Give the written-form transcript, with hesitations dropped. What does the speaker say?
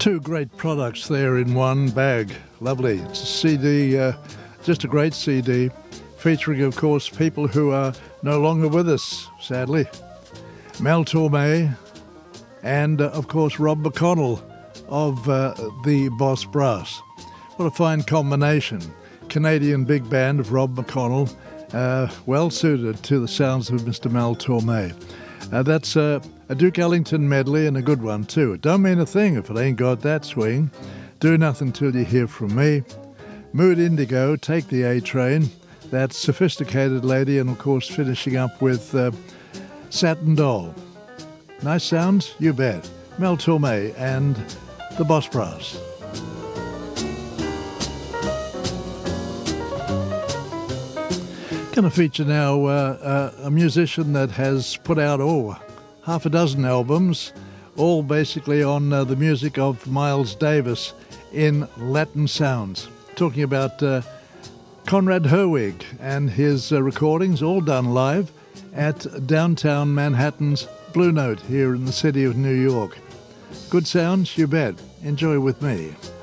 Two great products there in one bag. Lovely. It's a CD, just a great CD, featuring, of course, people who are no longer with us, sadly. Mel Torme and, of course, Rob McConnell of the Boss Brass. What a fine combination. Canadian big band of Rob McConnell, well suited to the sounds of Mr. Mel Torme. That's a Duke Ellington medley, and a good one too. It don't mean a thing if it ain't got that swing. Do Nothing Till You Hear From Me. Mood Indigo, Take the A Train. That Sophisticated Lady, and of course finishing up with Satin Doll. Nice sounds? You bet. Mel Torme and the Boss Brass. Going to feature now a musician that has put out half a dozen albums, all basically on the music of Miles Davis in Latin sounds. Talking about Conrad Herwig and his recordings, all done live at downtown Manhattan's Blue Note here in the city of New York. Good sounds, you bet. Enjoy with me.